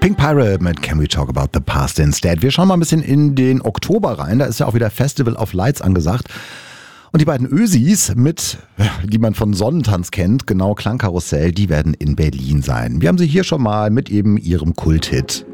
Pink Pirate mit Can We Talk About the Past Instead. Wir schauen mal ein bisschen in den Oktober rein. Da ist ja auch wieder Festival of Lights angesagt. Und die beiden Ösis, die man von Sonnentanz kennt, genau Klangkarussell, die werden in Berlin sein. Wir haben sie hier schon mal mit eben ihrem Kulthit.